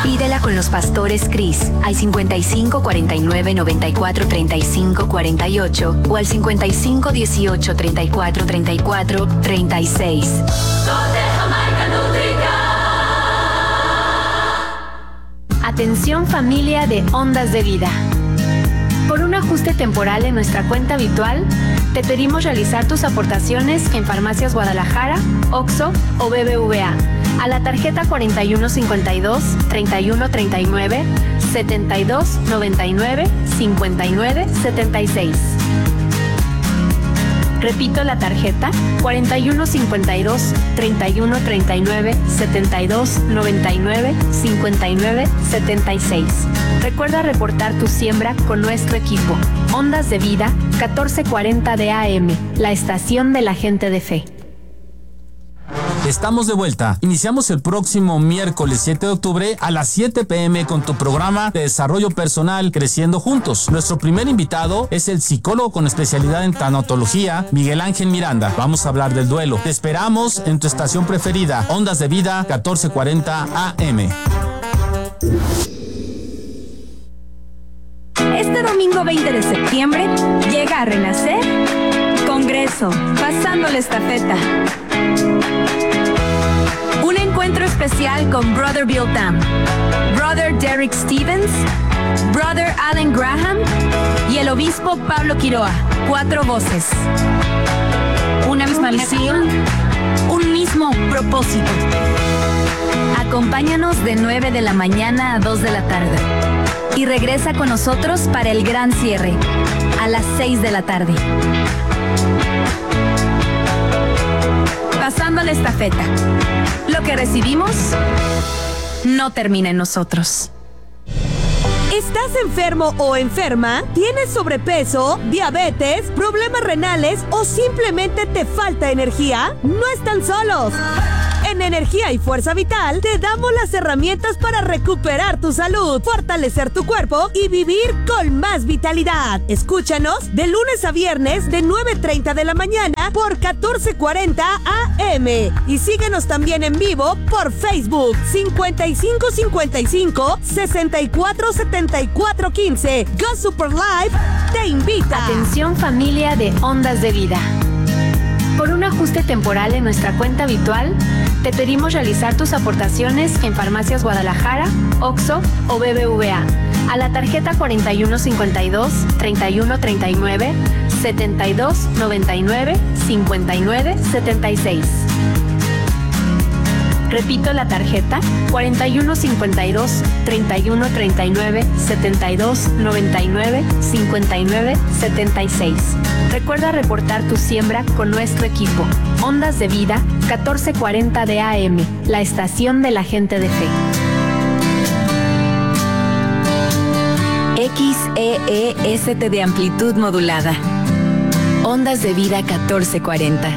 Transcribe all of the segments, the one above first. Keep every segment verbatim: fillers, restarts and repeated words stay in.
Pídela con los pastores Cris al cincuenta y cinco cuarenta y nueve noventa y cuatro treinta y cinco cuarenta y ocho o al cincuenta y cinco dieciocho treinta y cuatro treinta y cuatro treinta y seis. Atención familia de Ondas de Vida. Por un ajuste temporal en nuestra cuenta habitual, te pedimos realizar tus aportaciones en Farmacias Guadalajara, Oxxo o B B V A a la tarjeta cuarenta y uno cincuenta y dos, treinta y uno treinta y nueve, setenta y dos noventa y nueve, cincuenta y nueve setenta y seis. Repito la tarjeta cuarenta y uno cincuenta y dos, treinta y uno treinta y nueve, setenta y dos noventa y nueve, cincuenta y nueve setenta y seis. Recuerda reportar tu siembra con nuestro equipo. Ondas de Vida, catorce cuarenta de A M, la estación de la gente de fe. Estamos de vuelta. Iniciamos el próximo miércoles siete de octubre a las siete pm con tu programa de desarrollo personal Creciendo Juntos. Nuestro primer invitado es el psicólogo con especialidad en tanatología, Miguel Ángel Miranda. Vamos a hablar del duelo. Te esperamos en tu estación preferida, Ondas de Vida, catorce cuarenta A M. Este domingo veinte de septiembre llega a renacer Congreso, pasando la estafeta. Un encuentro especial con Brother Bill Tam, Brother Derek Stevens, Brother Alan Graham y el obispo Pablo Quiroa. Cuatro voces. Una misma visión, un mismo propósito. Acompáñanos de nueve de la mañana a dos de la tarde. Y regresa con nosotros para el gran cierre, a las seis de la tarde. Pasando la estafeta. Lo que recibimos no termina en nosotros. ¿Estás enfermo o enferma? ¿Tienes sobrepeso, diabetes, problemas renales o simplemente te falta energía? No están solos. En Energía y Fuerza Vital te damos las herramientas para recuperar tu salud, fortalecer tu cuerpo y vivir con más vitalidad. Escúchanos de lunes a viernes de nueve treinta de la mañana por catorce cuarenta A M y síguenos también en vivo por Facebook cincuenta y cinco cincuenta y cinco, sesenta y cuatro setenta y cuatro quince. Go Super Live te invita. Atención familia de Ondas de Vida. Por un ajuste temporal en nuestra cuenta habitual, te pedimos realizar tus aportaciones en Farmacias Guadalajara, Oxxo o B B V A a la tarjeta cuarenta y uno cincuenta y dos, treinta y uno treinta y nueve, setenta y dos noventa y nueve, cincuenta y nueve setenta y seis. Repito la tarjeta cuarenta y uno cincuenta y dos, treinta y uno treinta y nueve, setenta y dos noventa y nueve, cincuenta y nueve setenta y seis. Recuerda reportar tu siembra con nuestro equipo. Ondas de Vida, catorce cuarenta de A M, la estación de la gente de fe. X E E S T de amplitud modulada. Ondas de Vida catorce cuarenta.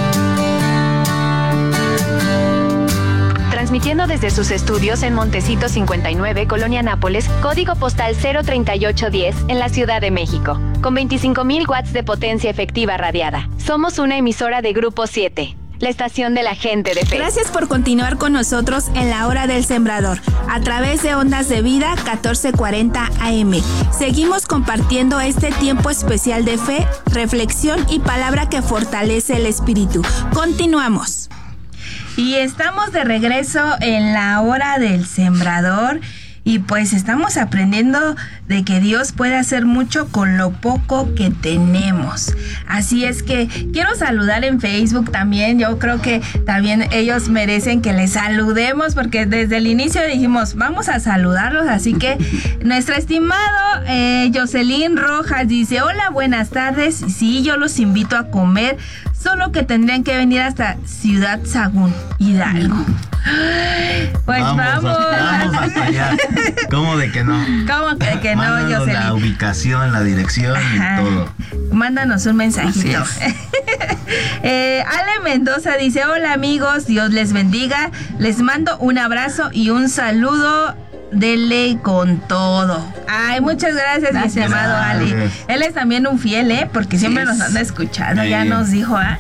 Transmitiendo desde sus estudios en Montecito cincuenta y nueve, Colonia Nápoles, código postal cero treinta y ocho diez, en la Ciudad de México, con veinticinco mil watts de potencia efectiva radiada. Somos una emisora de Grupo siete, la estación de la gente de fe. Gracias por continuar con nosotros en la Hora del Sembrador, a través de Ondas de Vida catorce cuarenta A M. Seguimos compartiendo este tiempo especial de fe, reflexión y palabra que fortalece el espíritu. Continuamos. Y estamos de regreso en la Hora del Sembrador y pues estamos aprendiendo de que Dios puede hacer mucho con lo poco que tenemos. Así es que quiero saludar en Facebook también. Yo creo que también ellos merecen que les saludemos porque desde el inicio dijimos vamos a saludarlos. Así que nuestro estimado eh, Jocelyn Rojas dice: hola, buenas tardes. Sí, yo los invito a comer, solo que tendrían que venir hasta Ciudad Sagún, Hidalgo. Pues vamos. Vamos, vamos hasta allá. ¿Cómo de que no? ¿Cómo de que no, Mándanos Jocelyn? la ubicación, la dirección. Ajá. Y todo. Mándanos un mensajito. eh, Ale Mendoza dice: hola amigos, Dios les bendiga. Les mando un abrazo y un saludo. Dele con todo. Ay, muchas gracias, gracias. mi estimado Ale. Él es también un fiel, ¿eh? Porque siempre sí. nos anda escuchando. Sí. Ya nos dijo, ¿ah?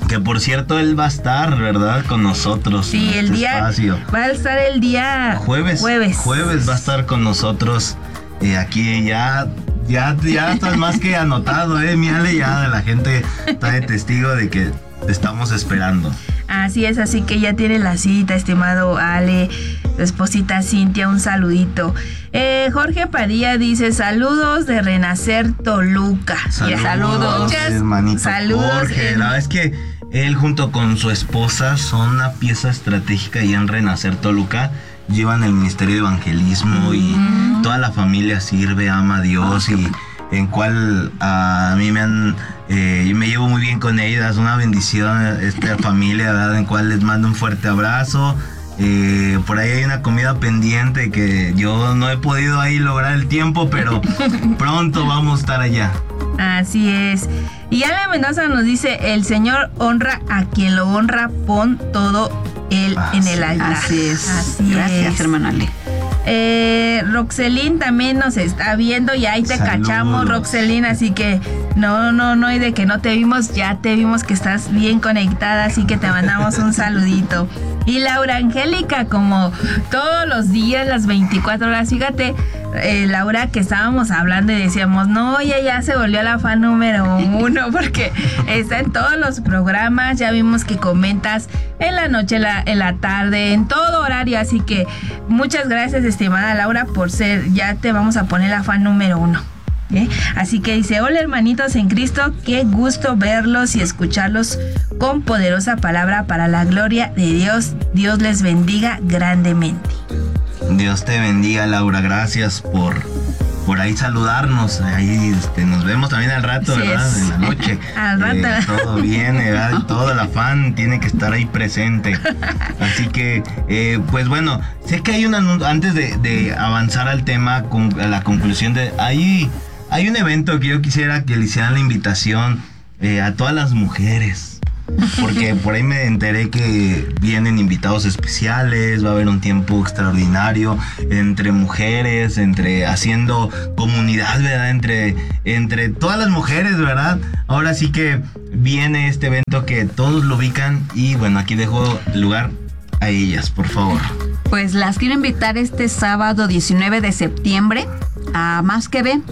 Que por cierto, él va a estar, ¿verdad? Con nosotros. Sí, en el este día espacio. va a estar el día jueves. Jueves. Jueves va a estar con nosotros. Eh, aquí ya, ya, ya estás más que anotado, ¿eh? Mi Ale, ya la gente está de testigo de que te estamos esperando. Así es, así que ya tiene la cita, estimado Ale, tu esposita Cintia, un saludito. Eh, Jorge Padilla dice, saludos de Renacer Toluca. Saludos, saludos. Muchas hermanito saludos. Jorge. En... La verdad es que él junto con su esposa son una pieza estratégica y en Renacer Toluca llevan el ministerio de evangelismo y mm. toda la familia sirve, ama a Dios y en cual a mí me han, eh, yo me llevo muy bien con ellas, una bendición esta familia, ¿verdad? En cual les mando un fuerte abrazo. Eh, por ahí hay una comida pendiente que yo no he podido ahí lograr el tiempo, pero pronto vamos a estar allá. Así es. Y Ale Mendoza nos dice, el Señor honra a quien lo honra, pon todo él ah, en el altar. Así es. Así Gracias, es. hermano Ale. Eh, Roxelín también nos está viendo y ahí te Saludos. Cachamos, Roxelín, así que no, no, no, y de que no te vimos, ya te vimos que estás bien conectada, así que te mandamos un saludito. Y Laura Angélica, como todos los días, las veinticuatro horas, fíjate, eh, Laura, que estábamos hablando y decíamos, no, ella ya se volvió la fan número uno, porque está en todos los programas, ya vimos que comentas en la noche, en la, en la tarde, en todo horario, así que muchas gracias, estimada Laura, por ser, ya te vamos a poner la fan número uno. ¿Eh? Así que dice, hola hermanitos en Cristo, qué gusto verlos y escucharlos con poderosa palabra para la gloria de Dios. Dios les bendiga grandemente. Dios te bendiga, Laura, gracias por, por ahí saludarnos. Ahí este, nos vemos también al rato, sí, ¿verdad? En la noche. Al rato. Eh, todo bien, ¿verdad? Todo el afán tiene que estar ahí presente. Así que, eh, pues bueno, sé que hay una, antes de, de avanzar al tema, con, a la conclusión de ahí. Hay un evento que yo quisiera que le hicieran la invitación eh, a todas las mujeres, porque por ahí me enteré que vienen invitados especiales, va a haber un tiempo extraordinario entre mujeres, entre haciendo comunidad, ¿verdad? Entre, entre todas las mujeres, ¿verdad? Ahora sí que viene este evento que todos lo ubican y bueno, aquí dejo el lugar a ellas, por favor. Pues las quiero invitar este sábado diecinueve de septiembre a Más que Ve.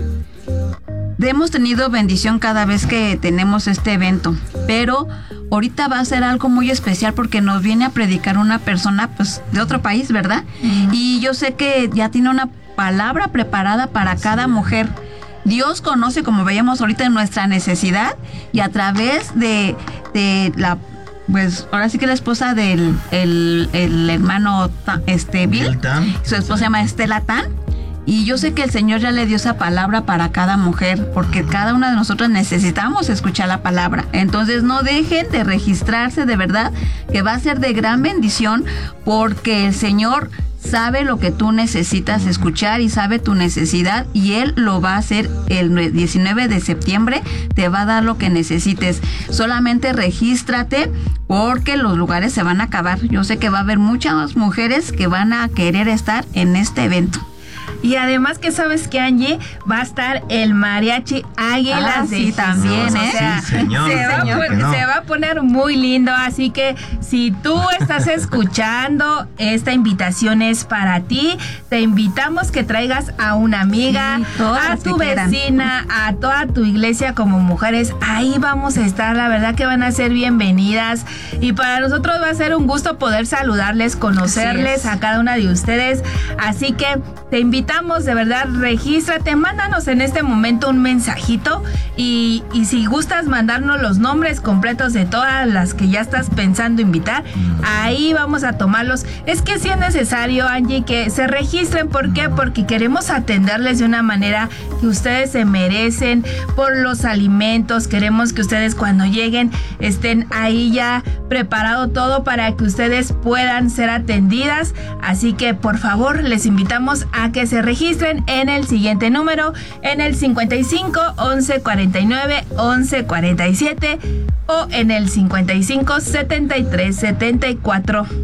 Hemos tenido bendición cada vez que tenemos este evento, pero ahorita va a ser algo muy especial porque nos viene a predicar una persona pues de otro país, ¿verdad? Uh-huh. Y yo sé que ya tiene una palabra preparada para cada mujer. Dios conoce, como veíamos ahorita, nuestra necesidad y a través de, de la, pues ahora sí que la esposa del el, el hermano este Bill, su esposa se llama Estela Tan. Y yo sé que el Señor ya le dio esa palabra para cada mujer, porque cada una de nosotros necesitamos escuchar la palabra. Entonces no dejen de registrarse, de verdad, que va a ser de gran bendición, porque el Señor sabe lo que tú necesitas escuchar y sabe tu necesidad, y Él lo va a hacer el diecinueve de septiembre, te va a dar lo que necesites. Solamente regístrate, porque los lugares se van a acabar. Yo sé que va a haber muchas mujeres que van a querer estar en este evento. Y además que sabes que Angie va a estar el mariachi Águilas ah, de sí, también, Jesús. ¿eh? O sea, sí, señor, se, va señor, a pon- no. se va a poner muy lindo, así que si tú estás escuchando, esta invitación es para ti. Te invitamos que traigas a una amiga, sí, a tu vecina, a toda tu iglesia como mujeres. Ahí vamos a estar, la verdad que van a ser bienvenidas y para nosotros va a ser un gusto poder saludarles, conocerles a cada una de ustedes. Así que te invitamos, de verdad, regístrate, mándanos en este momento un mensajito y, y si gustas mandarnos los nombres completos de todas las que ya estás pensando invitar, ahí vamos a tomarlos. Es que sí es necesario, Angie, que se registren. ¿Por qué? Porque queremos atenderles de una manera que ustedes se merecen por los alimentos. Queremos que ustedes cuando lleguen estén ahí ya preparado todo para que ustedes puedan ser atendidas. Así que por favor les invitamos a que se registren en el siguiente número, en el cincuenta y cinco, once, cuarenta y nueve, once, cuarenta y siete o en el cincuenta y cinco, setenta y tres, setenta y cuatro,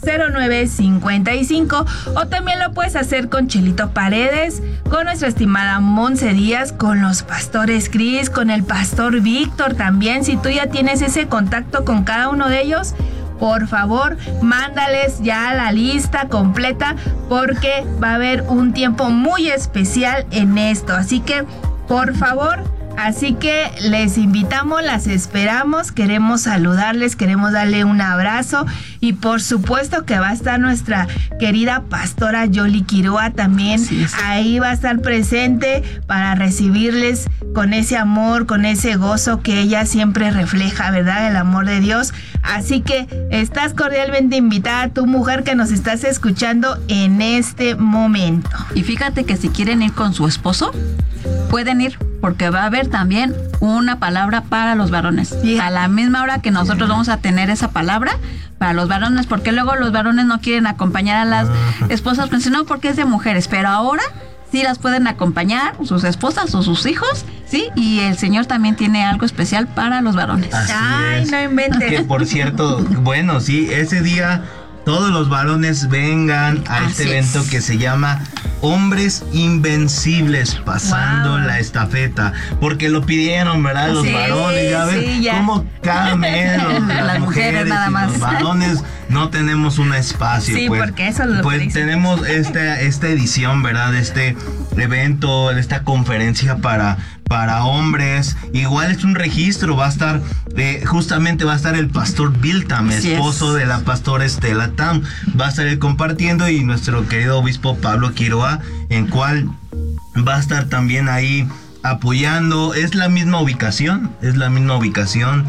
cero nueve cinco cinco, o también lo puedes hacer con Chelito Paredes, con nuestra estimada Monse Díaz, con los pastores Cris, con el pastor Víctor también. Si tú ya tienes ese contacto con cada uno de ellos, por favor, mándales ya la lista completa, porque va a haber un tiempo muy especial en esto. Así que, por favor, así que les invitamos, las esperamos, queremos saludarles, queremos darle un abrazo, y por supuesto que va a estar nuestra querida pastora Yoli Quiroa también. Sí, sí. Ahí va a estar presente para recibirles con ese amor, con ese gozo que ella siempre refleja, ¿verdad? El amor de Dios. Así que estás cordialmente invitada, tu mujer que nos estás escuchando en este momento. Y fíjate que si quieren ir con su esposo, pueden ir, porque va a haber también una palabra para los varones. Sí. A la misma hora que nosotros vamos a tener esa palabra para los varones, porque luego los varones no quieren acompañar a las esposas, pues no, porque es de mujeres, pero ahora sí las pueden acompañar sus esposas o sus hijos, sí, y el Señor también tiene algo especial para los varones. Así Ay, es. No inventes. Que por cierto, bueno, sí, ese día todos los varones vengan a Así este evento es. que se llama Hombres Invencibles, pasando Wow. la estafeta, porque lo pidieron, ¿verdad? Los Sí, varones, ya ven sí, ya. cómo cada mes los- las, Las mujeres mujeres nada y más. los varones no tenemos un espacio. Sí, pues, porque eso lo pues dicen. tenemos esta, esta edición, ¿verdad? De este evento, de esta conferencia para para hombres. Igual es un registro, va a estar, eh, justamente va a estar el pastor Bill Tam, Así esposo es. de la pastora Estela Tam, va a estar él compartiendo, y nuestro querido obispo Pablo Quiroa, en cual va a estar también ahí apoyando. Es la misma ubicación, es la misma ubicación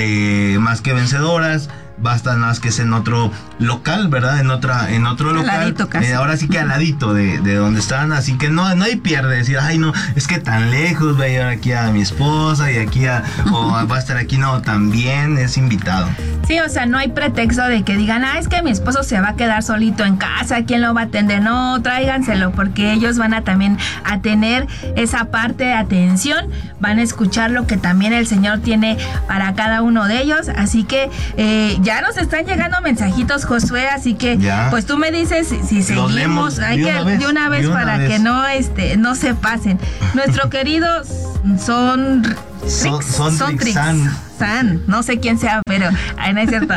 de Más que Vencedoras. Va a estar más que es en otro local, ¿verdad? En otra, en otro Al local. ladito casi. Eh, ahora sí que al ladito de, de donde están. Así que no, no hay pierde decir, ay no, es que tan lejos, voy a llevar aquí a mi esposa y aquí a, o va a estar aquí. No, también es invitado. Sí, o sea, no hay pretexto de que digan, ah, es que mi esposo se va a quedar solito en casa, ¿quién lo va a atender? No, tráiganselo, porque ellos van a también a tener esa parte de atención, van a escuchar lo que también el Señor tiene para cada uno de ellos. Así que eh, ya nos están llegando mensajitos, Josué, así que Ya. pues tú me dices si, si Los seguimos, leemos hay de que una vez, de una vez de una para vez. que no, este, no se pasen. Nuestro querido son... Son- son Sontrix. San. San, no sé quién sea, pero ay, no es cierto.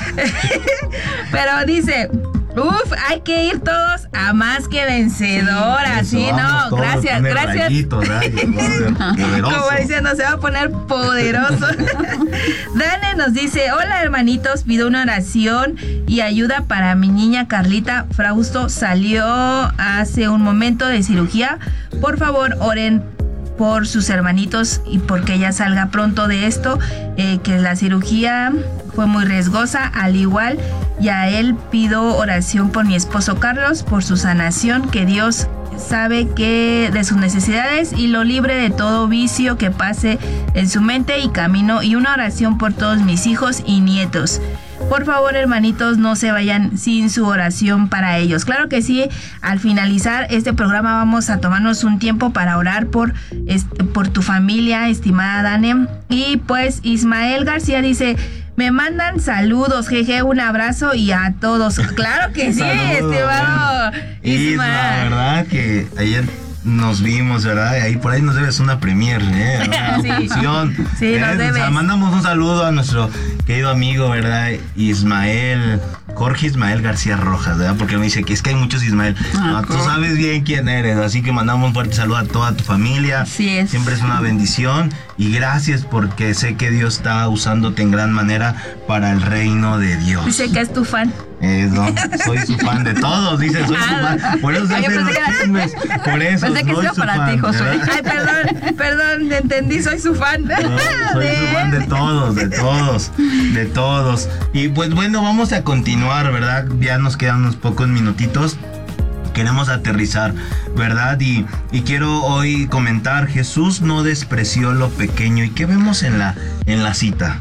Pero dice, uf, hay que ir todos a Más que Vencedoras, sí, Eso, vamos no, todos, gracias, pone gracias. rayitos, rayos, va a ver, poderoso. Como diciendo, se va a poner poderoso. Dane nos dice, hola hermanitos, pido una oración y ayuda para mi niña Carlita Frausto, salió hace un momento de cirugía. Por favor, oren por sus hermanitos y porque ella salga pronto de esto, eh, que la cirugía fue muy riesgosa, al igual, y a él pido oración por mi esposo Carlos, por su sanación, que Dios sabe que de sus necesidades y lo libre de todo vicio que pase en su mente y camino, y una oración por todos mis hijos y nietos. Por favor, hermanitos, no se vayan sin su oración para ellos. Claro que sí, al finalizar este programa vamos a tomarnos un tiempo para orar por, este, por tu familia, estimada Dane. Y pues Ismael García dice, me mandan saludos, jeje, un abrazo y a todos. Claro que sí, Saludos, estimado Isma, Ismael. ¿verdad? Que ayer nos vimos, ¿verdad? Y ahí por ahí nos debes una premier, ¿eh? Una Sí. función. Sí, ¿eh? nos O sea, debes. mandamos un saludo a nuestro querido amigo, ¿verdad? Ismael, Jorge Ismael García Rojas, ¿verdad? Porque me dice que es que hay muchos Ismael. Ah, No, tú Jorge. sabes bien quién eres, así que mandamos un fuerte saludo a toda tu familia. Así es. Siempre es una bendición y gracias porque sé que Dios está usándote en gran manera para el reino de Dios. Dice que es tu fan. Eh, no, soy su fan de todos, dice, soy su fan. Por eso se Ah, yo hacen pensé los que era- chismes. Por eso Pensé que soy era su para fan, ti, Josué. ¿verdad? Ay, perdón, perdón, te entendí, soy su fan. No, soy su fan de todos, de todos, de todos. Y pues bueno, vamos a continuar, ¿verdad? Ya nos quedan unos pocos minutitos. Queremos aterrizar, ¿verdad? Y, y quiero hoy comentar, Jesús no despreció lo pequeño. ¿Y qué vemos en la, en la cita?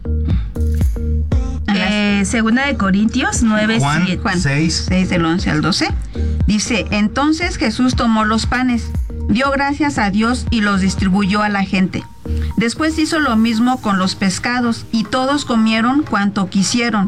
Eh, segunda de Corintios nueve, Juan siete. Juan seis. seis del once al doce. Dice, entonces Jesús tomó los panes, dio gracias a Dios y los distribuyó a la gente. Después hizo lo mismo con los pescados y todos comieron cuanto quisieron.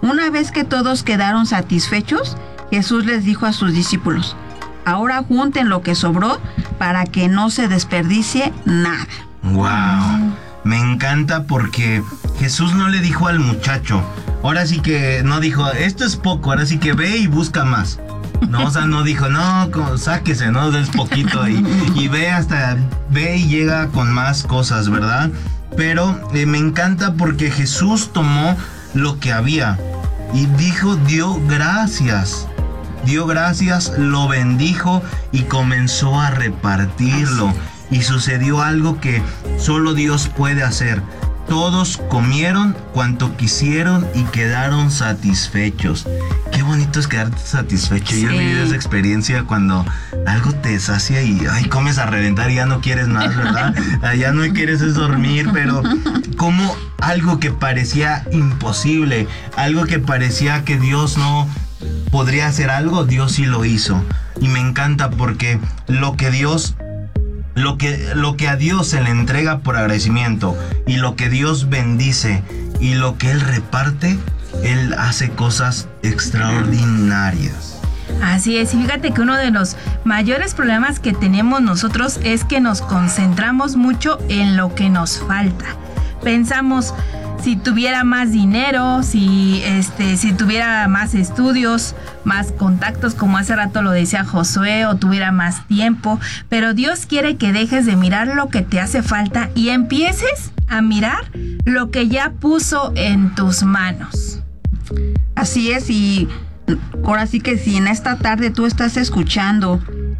Una vez que todos quedaron satisfechos, Jesús les dijo a sus discípulos: ahora junten lo que sobró para que no se desperdicie nada. Wow, me encanta porque Jesús no le dijo al muchacho, ahora sí que no dijo, esto es poco, ahora sí que ve y busca más. No, o sea, no dijo, no, sáquese, no, es poquito y, y ve hasta, ve y llega con más cosas, ¿verdad? Pero eh, me encanta porque Jesús tomó lo que había y dijo, dio gracias. Dio gracias, lo bendijo y comenzó a repartirlo. Y sucedió algo que solo Dios puede hacer. Todos comieron cuanto quisieron y quedaron satisfechos. Qué bonito es quedarte satisfecho. Sí. Yo he vivido esa experiencia cuando algo te sacia y ay, comes a reventar y ya no quieres más, ¿verdad? Ya no quieres es dormir, pero como algo que parecía imposible, algo que parecía que Dios no podría hacer algo, Dios sí lo hizo. Y me encanta porque lo que Dios, lo que, lo que a Dios se le entrega por agradecimiento y lo que Dios bendice y lo que Él reparte, Él hace cosas extraordinarias. Así es, y fíjate que uno de los mayores problemas que tenemos nosotros es que nos concentramos mucho en lo que nos falta. Pensamos, si tuviera más dinero, si este, si tuviera más estudios, más contactos, como hace rato lo decía Josué, o tuviera más tiempo, pero Dios quiere que dejes de mirar lo que te hace falta y empieces a mirar lo que ya puso en tus manos. Así es, y ahora sí que si en esta tarde tú estás escuchando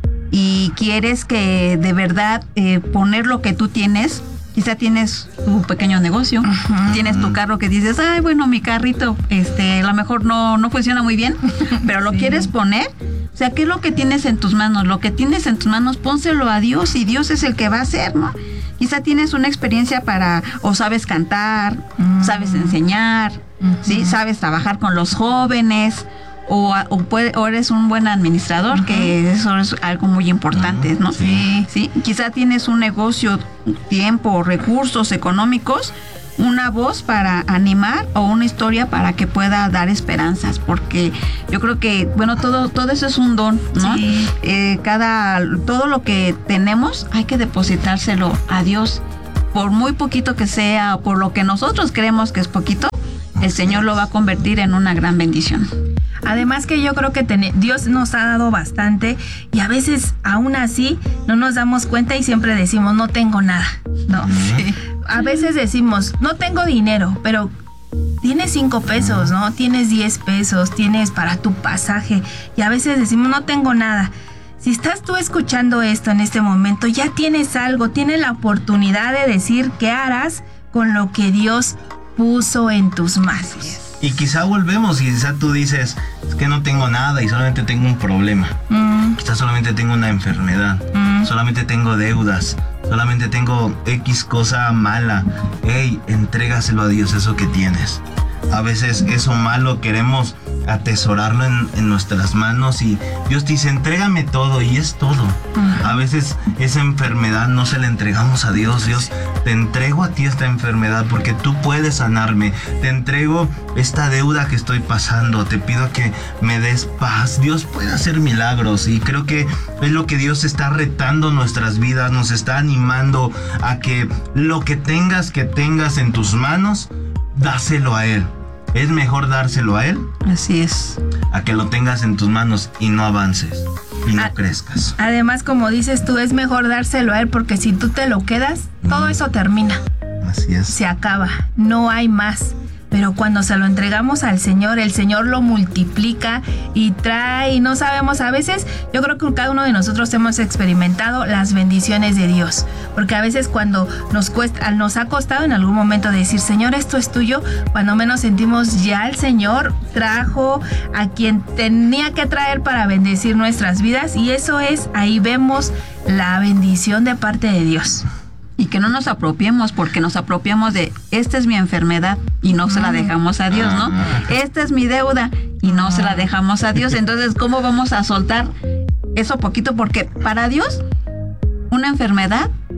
y quieres que de verdad eh, poner lo que tú tienes, quizá tienes tu pequeño negocio, uh-huh. tienes tu carro que dices, ay, bueno, mi carrito, este, a lo mejor no, no funciona muy bien, pero lo sí. quieres poner. O sea, ¿qué es lo que tienes en tus manos? Lo que tienes en tus manos, pónselo a Dios y Dios es el que va a hacer, ¿no? Quizá tienes una experiencia para, o sabes cantar, uh-huh. sabes enseñar, uh-huh. ¿sí? Sabes trabajar con los jóvenes, o, o, puede, o eres un buen administrador, uh-huh. que eso es algo muy importante, uh-huh. ¿no? Sí. Sí. Quizá tienes un negocio, tiempo, recursos económicos, una voz para animar o una historia para que pueda dar esperanzas, porque yo creo que, bueno, todo, todo eso es un don, ¿no? Sí. Eh, cada, todo lo que tenemos hay que depositárselo a Dios, por muy poquito que sea, o por lo que nosotros creemos que es poquito, el Señor lo va a convertir en una gran bendición. Además que yo creo que ten- Dios nos ha dado bastante y a veces aún así no nos damos cuenta y siempre decimos no tengo nada, ¿no? Sí. A veces decimos no tengo dinero, pero tienes cinco pesos, ¿no? Tienes diez pesos, tienes para tu pasaje y a veces decimos no tengo nada. Si estás tú escuchando esto en este momento, ya tienes algo, tienes la oportunidad de decir qué harás con lo que Dios puso en tus manos. Y quizá volvemos y quizá tú dices, es que no tengo nada y solamente tengo un problema. Mm. Quizá solamente tengo una enfermedad. Mm. Solamente tengo deudas. Solamente tengo X cosa mala. Ey, entrégaselo a Dios eso que tienes. A veces eso malo queremos atesorarlo en, en nuestras manos y Dios dice, entrégame todo y es todo. Uh-huh. A veces esa enfermedad no se la entregamos a Dios. Dios, te entrego a ti esta enfermedad porque tú puedes sanarme. Te entrego esta deuda que estoy pasando. Te pido que me des paz. Dios puede hacer milagros y creo que es lo que Dios está retando nuestras vidas. Nos está animando a que lo que tengas que tengas en tus manos, dáselo a Él. Es mejor dárselo a Él. Así es. A que lo tengas en tus manos y no avances y no a- crezcas. Además, como dices tú, es mejor dárselo a Él porque si tú te lo quedas, todo mm. eso termina. Así es. Se acaba, no hay más. Pero cuando se lo entregamos al Señor, el Señor lo multiplica y trae, y no sabemos, a veces yo creo que cada uno de nosotros hemos experimentado las bendiciones de Dios, porque a veces cuando nos cuesta, nos ha costado en algún momento decir, Señor, esto es tuyo, cuando menos sentimos ya el Señor trajo a quien tenía que traer para bendecir nuestras vidas, y eso es, ahí vemos la bendición de parte de Dios. Y que no nos apropiemos, porque nos apropiamos de, esta es mi enfermedad y no se la dejamos a Dios, ¿no? Esta es mi deuda y no se la dejamos a Dios. Entonces, ¿cómo vamos a soltar eso poquito? Porque para Dios, una enfermedad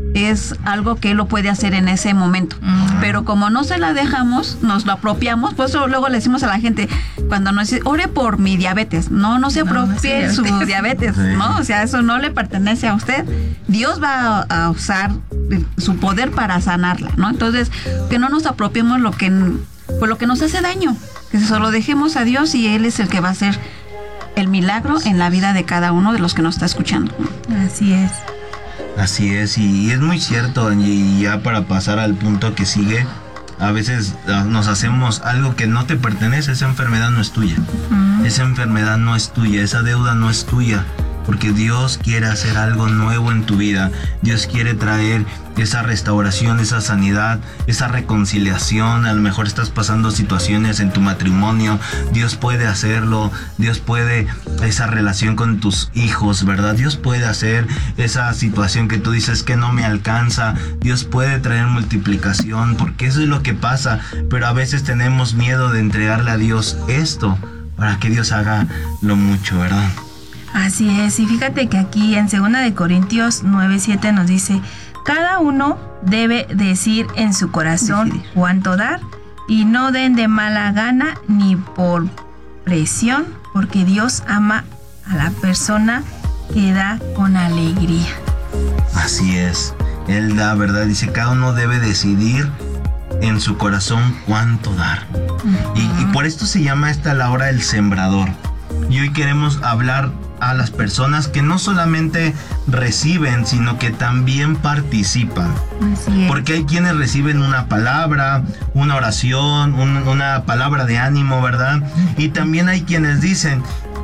es algo que Él lo puede hacer en ese momento. Uh-huh. Pero como no se la dejamos, nos lo apropiamos, pues luego le decimos a la gente, cuando nos dice, ore por mi diabetes, no, no se apropie no, no su diabetes, sí. ¿no? O sea, eso no le pertenece a usted. Dios va a, a usar su poder para sanarla, ¿no? Entonces, que no nos apropiemos lo que, pues, lo que nos hace daño, que se lo dejemos a Dios y Él es el que va a hacer el milagro en la vida de cada uno de los que nos está escuchando. Así es. Así es, y es muy cierto, y ya para pasar al punto que sigue, a veces nos hacemos algo que no te pertenece, esa enfermedad no es tuya, uh-huh. esa enfermedad no es tuya, esa deuda no es tuya, porque Dios quiere hacer algo nuevo en tu vida, Dios quiere traer esa restauración, esa sanidad, esa reconciliación. A lo mejor estás pasando situaciones en tu matrimonio, Dios puede hacerlo, Dios puede esa relación con tus hijos, ¿verdad? Dios puede hacer esa situación que tú dices que no me alcanza, Dios puede traer multiplicación, porque eso es lo que pasa, pero a veces tenemos miedo de entregarle a Dios esto, para que Dios haga lo mucho, ¿verdad? Así es, y fíjate que aquí en segunda de Corintios nueve siete nos dice, cada uno debe decir en su corazón decidir cuánto dar, y no den de mala gana ni por presión, porque Dios ama a la persona que da con alegría. Así es, Él da, ¿verdad? Dice, cada uno debe decidir en su corazón cuánto dar. Uh-huh. Y, y por esto se llama esta la hora del sembrador. Y hoy queremos hablar a las personas que no solamente reciben, sino que también participan. Así es. Porque hay quienes reciben una palabra, una oración, un, una palabra de ánimo, ¿verdad? Y también hay quienes dicen,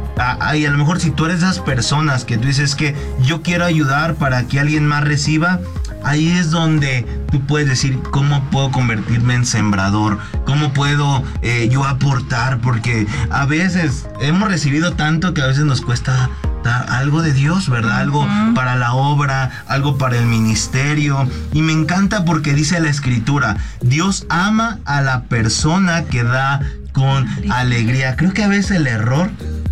a, y a lo mejor si tú eres de esas personas que tú dices que yo quiero ayudar para que alguien más reciba, ahí es donde tú puedes decir, ¿cómo puedo convertirme en sembrador? ¿Cómo puedo eh, yo aportar? Porque a veces hemos recibido tanto que a veces nos cuesta dar algo de Dios, ¿verdad? Algo uh-huh. para la obra, algo para el ministerio. Y me encanta porque dice la Escritura, Dios ama a la persona que da con alegría. Creo que a veces el error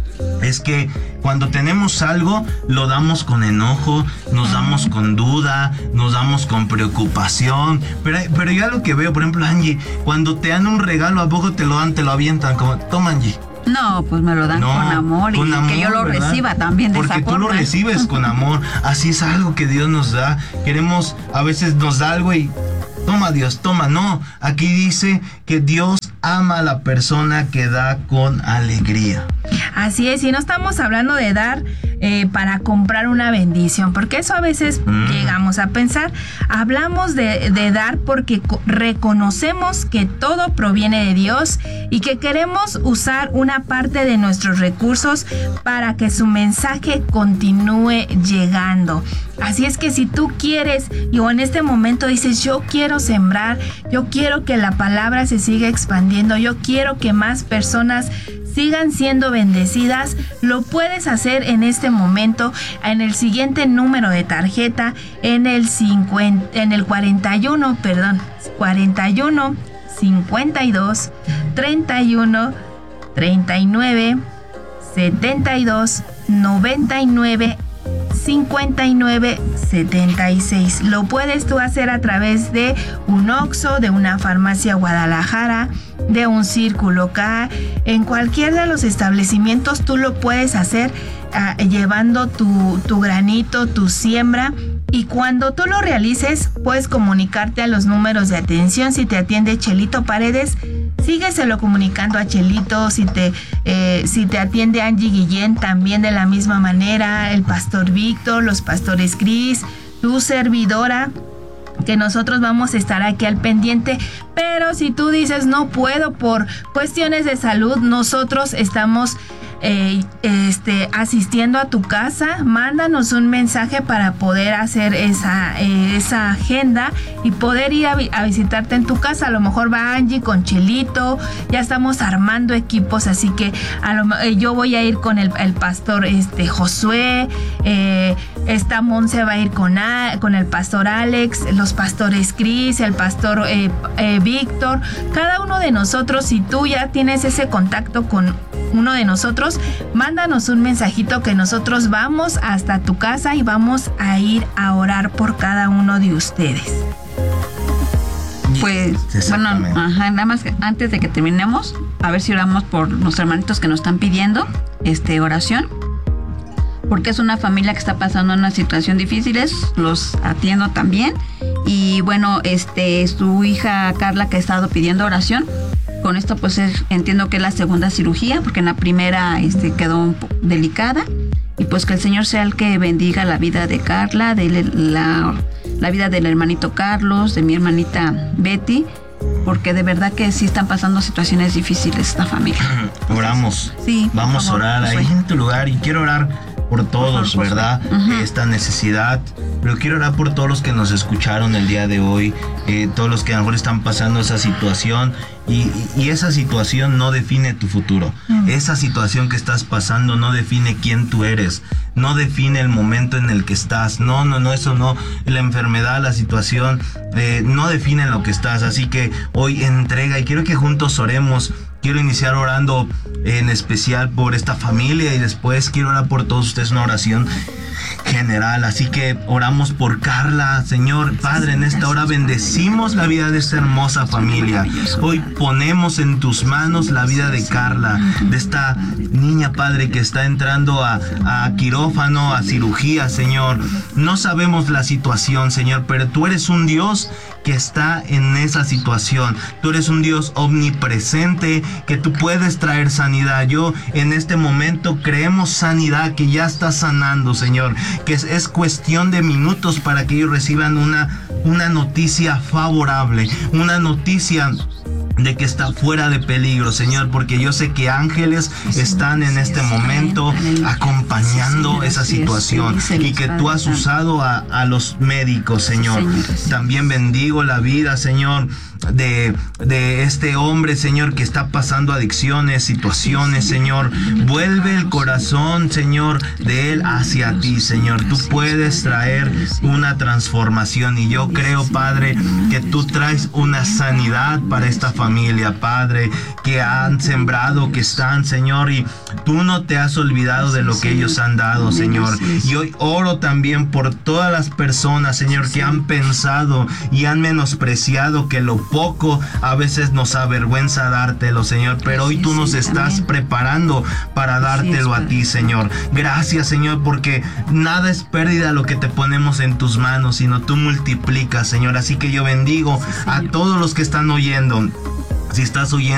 es que cuando tenemos algo, lo damos con enojo, nos damos con duda, nos damos con preocupación. Pero, pero yo lo que veo, por ejemplo, Angie, cuando te dan un regalo, ¿a poco te lo dan, te lo avientan? Como, toma, Angie. No, pues me lo dan no, con amor y con amor, que yo lo ¿verdad? Reciba también de Porque esa forma. Porque tú lo recibes con amor. Así es algo que Dios nos da. Queremos, a veces nos da algo y... Toma, Dios, toma. No, aquí dice que Dios ama a la persona que da con alegría. Así es, y no estamos hablando de dar eh, para comprar una bendición, porque eso a veces mm. llegamos a pensar. Hablamos de, de dar porque co- reconocemos que todo proviene de Dios y que queremos usar una parte de nuestros recursos para que su mensaje continúe llegando. Así es que si tú quieres, y o en este momento dices, yo quiero sembrar, yo quiero que la palabra se siga expandiendo, yo quiero que más personas sigan siendo bendecidas, lo puedes hacer en este momento, en el siguiente número de tarjeta, en el cincuenta, en el cuarenta y uno, perdón, cuarenta y uno, cincuenta y dos, treinta y uno, treinta y nueve, setenta y dos, noventa y nueve, cincuenta y nueve, setenta y seis. Lo puedes tú hacer a través de un Oxxo, de una farmacia Guadalajara, de un Círculo K, en cualquier de los establecimientos tú lo puedes hacer uh, llevando tu, tu granito, tu siembra. Y cuando tú lo realices, puedes comunicarte a los números de atención. Si te atiende Chelito Paredes, sígueselo comunicando a Chelito. Si te, eh, si te atiende Angie Guillén, también de la misma manera. El pastor Víctor, los pastores Cris, tu servidora, que nosotros vamos a estar aquí al pendiente. Pero si tú dices no puedo por cuestiones de salud, nosotros estamos eh, este, asistiendo a tu casa. Mándanos un mensaje para poder hacer esa, eh, esa agenda y poder ir a, a visitarte en tu casa. A lo mejor va Angie con Chelito, ya estamos armando equipos, así que a lo, eh, yo voy a ir con el, el pastor este, Josué, eh, esta Monse va a ir con, a, con el pastor Alex, los pastores Cris, el pastor eh, eh, Víctor. Cada uno de nosotros, si tú ya tienes ese contacto con uno de nosotros, mándanos un mensajito que nosotros vamos hasta tu casa y vamos a ir a orar por cada uno de ustedes. Pues, bueno, ajá, nada más antes de que terminemos, a ver si oramos por los hermanitos que nos están pidiendo este oración, porque es una familia que está pasando una situación difícil, los atiendo también. Y bueno, este, su hija Carla, que ha estado pidiendo oración, con esto pues es, entiendo que es la segunda cirugía, porque en la primera este, quedó un poco delicada. Y pues que el Señor sea el que bendiga la vida de Carla, de la, la vida del hermanito Carlos, de mi hermanita Betty, porque de verdad que sí están pasando situaciones difíciles esta familia. Oramos. Sí. Vamos a orar ahí en tu lugar, y quiero orar por todos, por favor, ¿verdad? Uh-huh. Esta necesidad, pero quiero orar por todos los que nos escucharon el día de hoy, eh, todos los que a lo mejor están pasando esa situación, y, y, y esa situación no define tu futuro. Uh-huh. Esa situación que estás pasando no define quién tú eres, no define el momento en el que estás. No, no, no, eso no. La enfermedad, la situación, eh, no definen lo que estás. Así que hoy entrega, y quiero que juntos oremos. Quiero iniciar orando en especial por esta familia, y después quiero orar por todos ustedes, una oración general. Así que oramos por Carla. Señor Padre, en esta hora bendecimos la vida de esta hermosa familia. Hoy ponemos en tus manos la vida de Carla, de esta niña, Padre, que está entrando a, a quirófano, a cirugía, Señor. No sabemos la situación, Señor, pero tú eres un Dios que está en esa situación. Tú eres un Dios omnipresente, que tú puedes traer sanidad. Yo en este momento creemos sanidad, que ya está sanando, Señor, que es, es cuestión de minutos para que ellos reciban una, una noticia favorable, una noticia de que está fuera de peligro, Señor, porque yo sé que ángeles están en este momento acompañando esa situación, y que tú has usado a, a los médicos, Señor. También bendigo la vida, Señor, de, de este hombre, Señor, que está pasando adicciones, situaciones, Señor. Vuelve el corazón, Señor, de él hacia ti, Señor. Tú puedes traer una transformación, y yo creo, Padre, que tú traes una sanidad para esta familia, Padre, que han sembrado, que están, Señor, y tú no te has olvidado de lo que ellos han dado, Señor. Y hoy oro también por todas las personas, Señor, que han pensado y han menospreciado, que lo poco a veces nos avergüenza dártelo, Señor, pero hoy tú nos estás preparando para dártelo a ti, Señor. Gracias, Señor, porque nada es pérdida lo que te ponemos en tus manos, sino tú multiplicas, Señor. Así que yo bendigo a todos los que están oyendo. Si estás oyendo